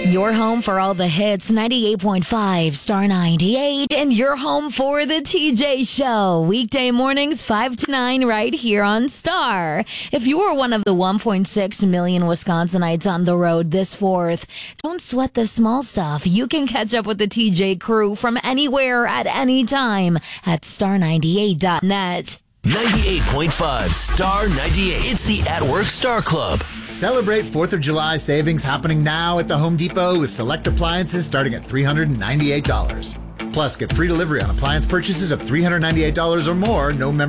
Your home for all the hits, 98.5, Star 98, and your home for the TJ Show. Weekday mornings, 5 to 9, right here on Star. If you are one of the 1.6 million Wisconsinites on the road this 4th, don't sweat the small stuff. You can catch up with the TJ crew from anywhere at any time at star98.net. 98.5 Star 98. It's the At Work Star Club. Celebrate 4th of July savings happening now at the Home Depot with select appliances starting at $398. Plus, get free delivery on appliance purchases of $398 or more, no member